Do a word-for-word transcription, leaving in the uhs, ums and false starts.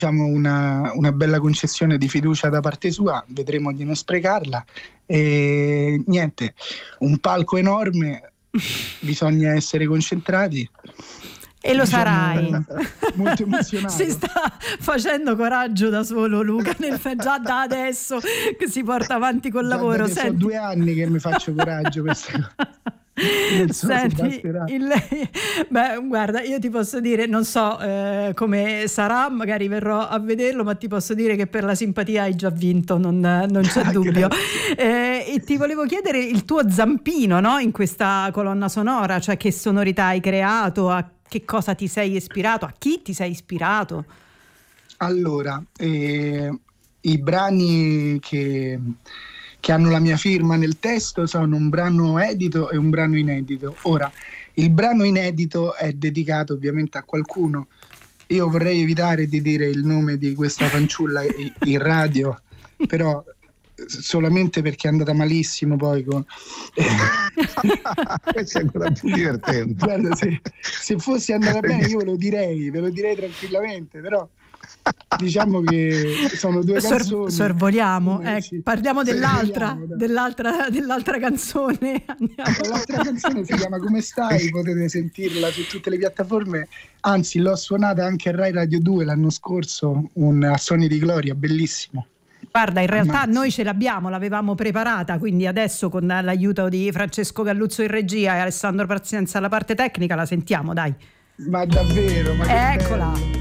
diciamo una, una bella concessione di fiducia da parte sua, vedremo di non sprecarla. E niente, un palco enorme, bisogna essere concentrati. E lo Diciamo, sarai. molto emozionato. Si sta facendo coraggio da solo Luca, nel, già da adesso che si porta avanti col Già lavoro. Senti, sono due anni che mi faccio coraggio questa cosa. So Senti, il, beh, guarda, io ti posso dire, non so eh, come sarà, magari verrò a vederlo, ma ti posso dire che per la simpatia hai già vinto, non, non c'è dubbio. Eh, e ti volevo chiedere il tuo zampino, no, in questa colonna sonora, cioè che sonorità hai creato, a che cosa ti sei ispirato, a chi ti sei ispirato? Allora, eh, i brani che... che hanno la mia firma nel testo sono un brano edito e un brano inedito. Ora, il brano inedito è dedicato ovviamente a qualcuno. Io vorrei evitare di dire il nome di questa fanciulla in radio, però solamente perché è andata malissimo poi con... questo è ancora più divertente. Guarda, se, se fosse andata bene io ve lo direi, ve lo direi tranquillamente, però diciamo che sono due Sor- canzoni. Sorvoliamo, eh, eh, sì. parliamo dell'altra, Sorvoliamo, dell'altra, dell'altra canzone. Andiamo. L'altra canzone si chiama Come stai? Potete sentirla su tutte le piattaforme. Anzi, l'ho suonata anche a Rai Radio due l'anno scorso, un a Suoni di Gloria, bellissimo. Guarda, in realtà Ammazza. noi ce l'abbiamo, l'avevamo preparata, quindi adesso con l'aiuto di Francesco Galluzzo in regia e Alessandro Pazienza alla parte tecnica la sentiamo, dai. Ma davvero? Ma che Eccola! bello.